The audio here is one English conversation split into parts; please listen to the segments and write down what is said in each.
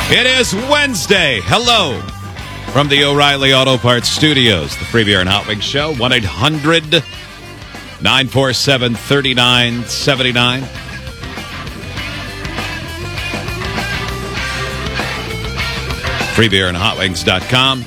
It is Wednesday. Hello from the O'Reilly Auto Parts Studios, the Free Beer and Hot Wings Show. 1-800-947-3979. FreeBeerandHotWings.com.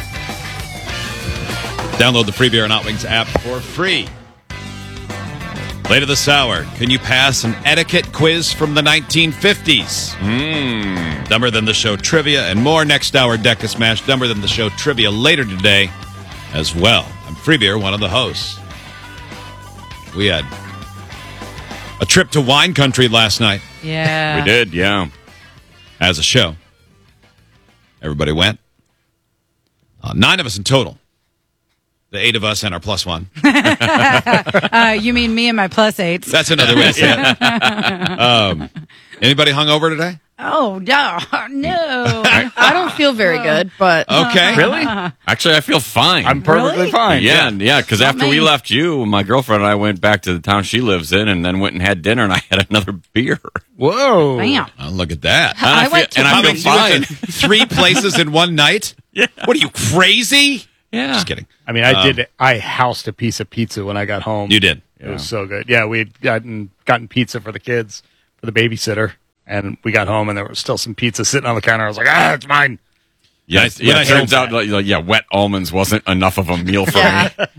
Download the Free Beer and Hot Wings app for free. Later this hour, can you pass an etiquette quiz from the 1950s? Dumber Than the Show trivia and more. Next hour, Deck a Smash Dumber Than the Show trivia later today as well. I'm Free Beer, one of the hosts. We had a trip to wine country last night. Yeah. We did, yeah. As a show. Everybody went. 9 of us in total. The 8 of us and our plus one. You mean me and my plus 8s? That's another way to say it. Anybody hungover today? Oh, no. No. I don't feel very good, but Okay. Really? Actually, I feel fine. I'm perfectly Really? fine. yeah, because after we me. left you, my girlfriend and I went back to the town she lives in and then went and had dinner, and I had another beer. Whoa. Bam. Oh, look at that. I went to- How I feel many- you went fine. to 3 places in one night? Yeah. What are you, crazy? Yeah. Just kidding. I mean, I housed a piece of pizza when I got home. You did. It was so good. Yeah, we had gotten pizza for the kids, for the babysitter, and we got home and there was still some pizza sitting on the counter. I was like, it's mine. Yeah, Nice. yeah, When I it turns heard out, wet almonds wasn't enough of a meal for Yeah. me.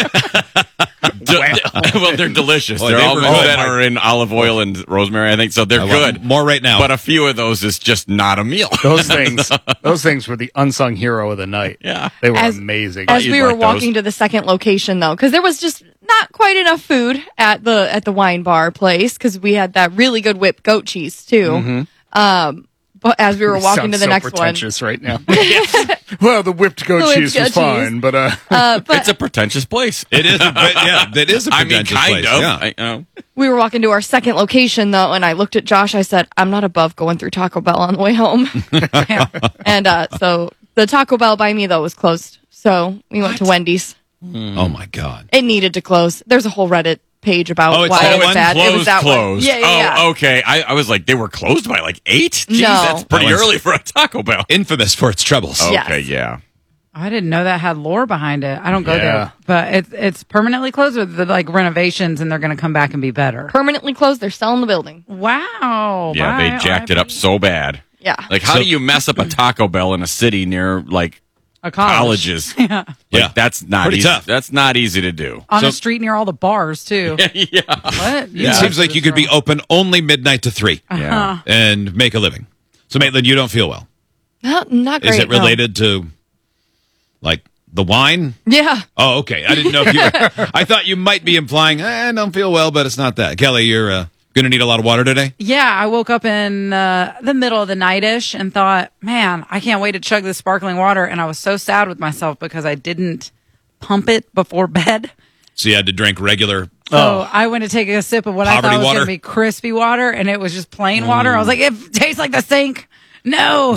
Well, they're delicious. Boy, they're they were almonds good. that are in olive oil and rosemary, I think, so they're I want good. more right now. But a few of those is just not a meal. Those things were the unsung hero of the night. Yeah. They were As- amazing. as you'd we were like those. walking to the second location, though, because there was just not quite enough food at the wine bar place, because we had that really good whipped goat cheese too. But as we were walking to the next one, pretentious right now. Well, the whipped goat The whipped cheese was goat fine, but but It's a pretentious place. it is. That is a I mean, pretentious kind place. of. Yeah. I know. we were walking to our second location though, and I looked at Josh. I said, "I'm not above going through Taco Bell on the way home." And so the Taco Bell by me though was closed, so we went to Wendy's. Oh, my God. It needed to close. There's a whole Reddit page about Oh, it's why that it was one? bad. It was that Closed. one. Yeah. Oh, okay. I was like, they were closed by like 8? Jeez, No. that's pretty That one's- early for a Taco Bell. Infamous for its troubles. Yes. Okay, yeah. I didn't know that had lore behind it. I don't go Yeah. there. But it's permanently closed with the renovations, and they're going to come back and be better. Permanently closed. They're selling the building. Wow. Yeah, they jacked it up so bad. Yeah. Like, how do you mess up a Taco Bell in a city near, like, A college. colleges? Yeah. Yeah. That's not Pretty easy. tough. That's not easy to do. On So- a street near all the bars, too. Yeah. What? It seems like you could be open only midnight to 3 Yeah. and make a living. So, Maitland, you don't feel well. Not great. Is it no. related to, like, the wine? Yeah. Oh, okay. I didn't know if you were, I thought you might be implying, I don't feel well, but it's not that. Kelly, you're going to need a lot of water today? Yeah, I woke up in the middle of the night-ish and thought, man, I can't wait to chug this sparkling water. And I was so sad with myself because I didn't pump it before bed. So you had to drink regular. So I went to take a sip of what I Poverty thought was water? going to be crispy water, and it was just plain water. I was like, it tastes like the sink. No.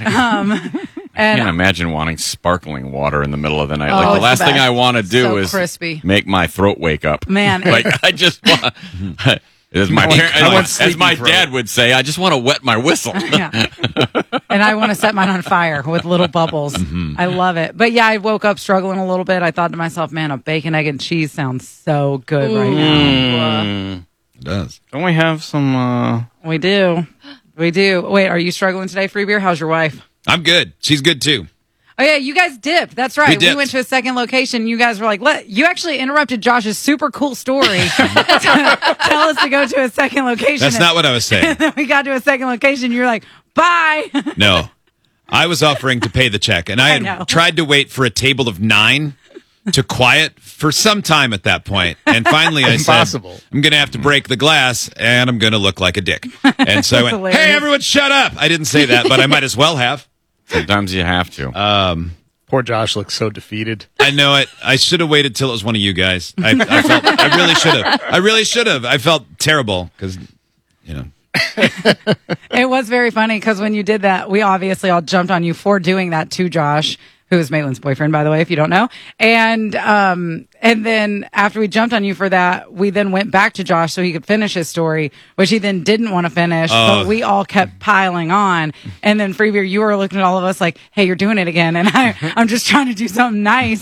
I can't imagine wanting sparkling water in the middle of the night. Oh, Like, the it's last the thing best. I want to do So is crispy. make my throat wake up. Man, Like, I just want... As my, as my dad would say, I just want to wet my whistle. yeah. And I want to set mine on fire with little bubbles. I love it. But yeah, I woke up struggling a little bit. I thought to myself, man, a bacon, egg, and cheese sounds so good right now. It does. Don't we have some... We do. We do. Wait, are you struggling today, Free Beer? How's your wife? I'm good. She's good, too. Oh, yeah, you guys dipped. That's right. We We dipped. went to a second location. You guys were like, you actually interrupted Josh's super cool story. Tell us to go to a second location. That's not what I was saying. And then we got to a second location. You're like, bye. No. I was offering to pay the check, and I know. had tried to wait for a table of 9 to quiet for some time at that point. And finally I said, Impossible. I'm going to have to break the glass, and I'm going to look like a dick. And so I went, hilarious. hey, everyone, shut up. I didn't say that, but I might as well have. Sometimes you have to. Poor Josh looks so defeated. I know it. I should have waited till it was one of you guys. I really should have. I really should have. I felt terrible because, you know. It was very funny because when you did that, we obviously all jumped on you for doing that to Josh. who is Maitland's boyfriend, by the way, if you don't know. And then after we jumped on you for that, we then went back to Josh so he could finish his story, which he then didn't want to finish, but we all kept piling on. And then Free Beer, you were looking at all of us like, hey, you're doing it again. And I'm just trying to do something nice.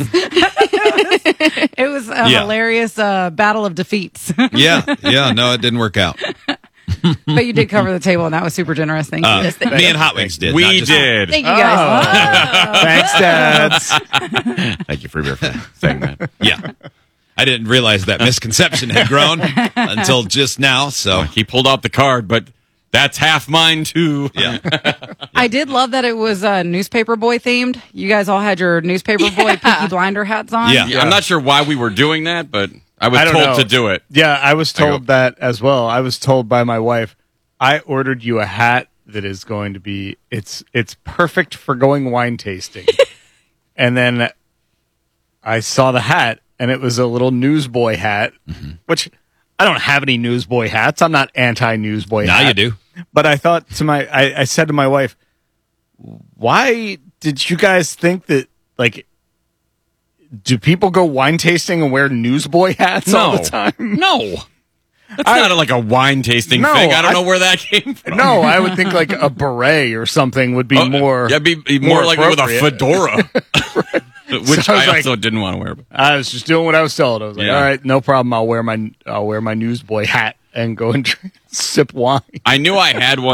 It was a hilarious battle of defeats. Yeah. No, it didn't work out. But you did cover the table, and that was super generous. Thank you. Me and Hot Wings did. We did. Thank you guys. Thanks, Dads. Thank you, Free Beer, for saying that. Yeah. I didn't realize that misconception had grown until just now. So He pulled out the card, but that's half mine, too. yeah. I did love that it was newspaper boy themed. You guys all had your newspaper boy Peaky Blinder hats on. Yeah. I'm not sure why we were doing that, but I was don't told know. to do it. Yeah, I was told that as well. I was told by my wife, I ordered you a hat that is going to be it's perfect for going wine tasting. And then I saw the hat, and it was a little newsboy hat, which I don't have any newsboy hats. I'm not anti-newsboy hat. Now you do. But I thought I said to my wife, why did you guys think that, like, do people go wine tasting and wear newsboy hats all the time? No. That's not like a wine tasting thing. I don't know where that came from. No, I would think like a beret or something would be more. Yeah, be more like with a fedora. Which So I was I like- also didn't want to wear. I was just doing what I was told. I was like, Yeah. all right, no problem. I'll wear my newsboy hat and go and sip wine. I knew I had one